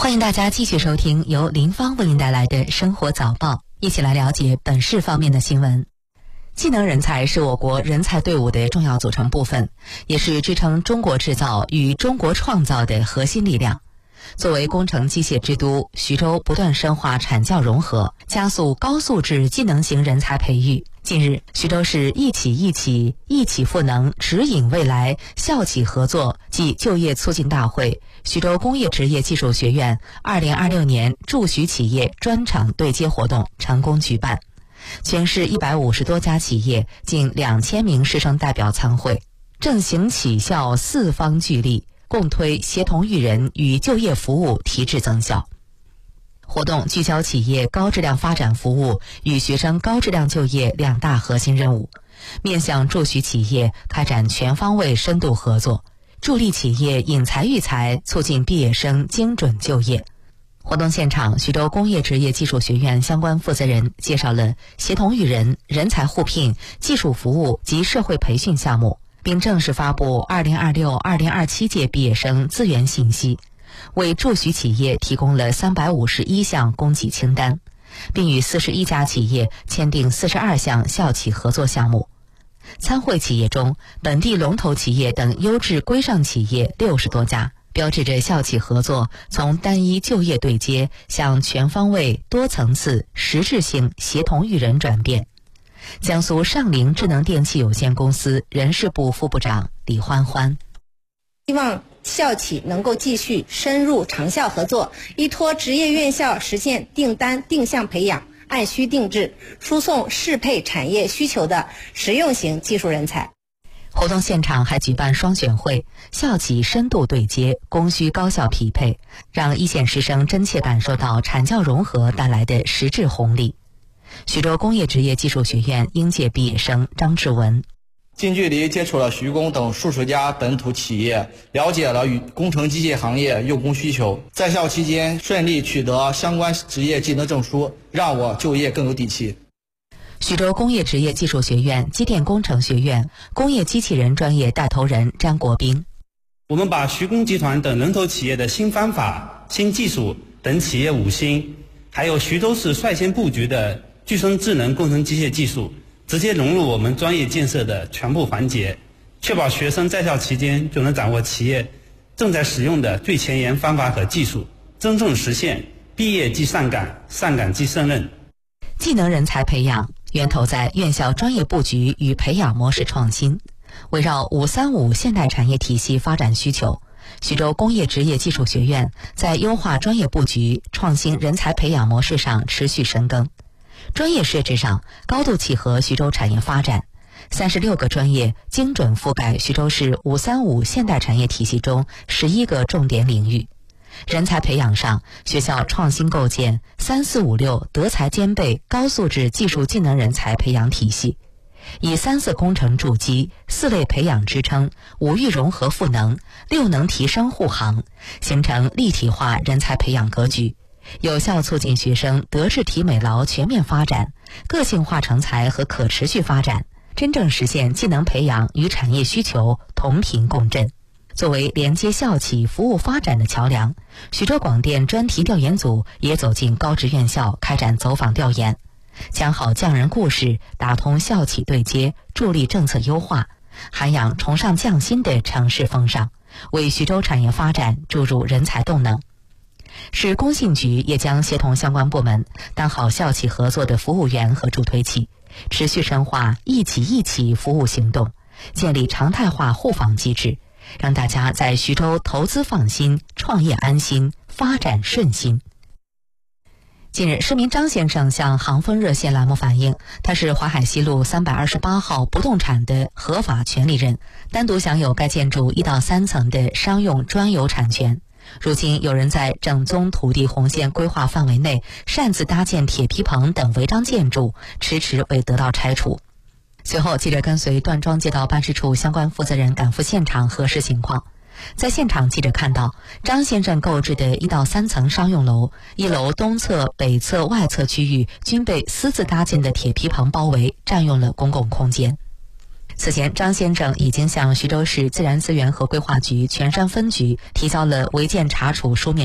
欢迎大家继续收听由林芳为您带来的生活早报，一起来了解本市方面的新闻。技能人才是我国人才队伍的重要组成部分，也是支撑中国制造与中国创造的核心力量。作为工程机械之都，徐州不断深化产教融合，加速高素质技能型人才培育。近日，徐州市一起赋能指引未来校企合作暨就业促进大会徐州工业职业技术学院2026年助徐企业专场对接活动成功举办，全市150多家企业近2000名师生代表参会，政行企校四方聚力，共推协同育人与就业服务提质增效。活动聚焦企业高质量发展服务与学生高质量就业两大核心任务，面向助徐企业开展全方位深度合作，助力企业引才育才，促进毕业生精准就业。活动现场，徐州工业职业技术学院相关负责人介绍了协同育人、人才互聘、技术服务及社会培训项目，并正式发布2026-2027届毕业生资源信息，为助徐企业提供了351项供给清单，并与41家企业签订42项校企合作项目。参会企业中，本地龙头企业等优质规上企业60多家，标志着校企合作从单一就业对接向全方位、多层次、实质性协同育人转变。江苏上凌智能电器有限公司人事部副部长李欢欢， 希望校企能够继续深入长效合作，依托职业院校实现订单定向培养，按需定制，输送适配产业需求的实用型技术人才。 活动现场还举办双选会，校企深度对接，供需高效匹配，让一线师生真切感受到产教融合带来的实质红利。徐州工业职业技术学院应届毕业生张志文， 近距离接触了徐工等数十家本土企业，了解了与工程机械行业用工需求，在校期间顺利取得相关职业技能证书，让我就业更有底气。 徐州工业职业技术学院机电工程学院工业机器人专业带头人张国斌， 我们把徐工集团等龙头企业的新方法、新技术等企业五新，还有徐州市率先布局的具身智能工程机械技术，直接融入我们专业建设的全部环节，确保学生在校期间就能掌握企业正在使用的最前沿方法和技术，真正实现毕业即上岗，上岗即胜任。 技能人才培养源头在院校专业布局与培养模式创新，围绕535现代产业体系发展需求，徐州工业职业技术学院在优化专业布局、创新人才培养模式上持续深耕。专业设置上高度契合徐州产业发展，36个专业精准覆盖徐州市535现代产业体系中11个重点领域。人才培养上，学校创新构建3456德才兼备高素质技术技能人才培养体系，以3-4工程筑基、4类培养支撑、5育融合赋能、6能提升护航，形成立体化人才培养格局，有效促进学生德智体美劳全面发展、个性化成才和可持续发展，真正实现技能培养与产业需求同频共振。作为连接校企服务发展的桥梁，徐州广电专题调研组也走进高职院校开展走访调研，讲好匠人故事，打通校企对接，助力政策优化，涵养崇尚匠心的城市风尚，为徐州产业发展注入人才动能。市工信局也将协同相关部门当好校企合作的服务员和助推器，持续深化一起服务行动，建立常态化互访机制，让大家在徐州投资放心，创业安心，发展顺心。近日，市民张先生向航风热线栏目反映，他是淮海西路328号不动产的合法权利人，单独享有该建筑1到3层的商用专有产权。如今有人在正宗土地红线规划范围内擅自搭建铁皮棚等违章建筑，迟迟未得到拆除。随后，记者跟随段庄街道办事处相关负责人赶赴现场核实情况。在现场，记者看到张先生购置的1到3层商用楼，1楼东侧、北侧、外侧区域均被私自搭建的铁皮棚包围，占用了公共空间。此前，张先生已经向徐州市自然资源和规划局全山分局提交了违建查处书面